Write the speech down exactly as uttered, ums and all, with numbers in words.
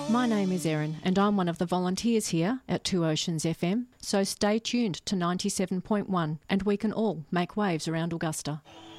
My name is Erin and I'm one of the volunteers here at Two Oceans F M, so stay tuned to ninety-seven point one and we can all make waves around Augusta.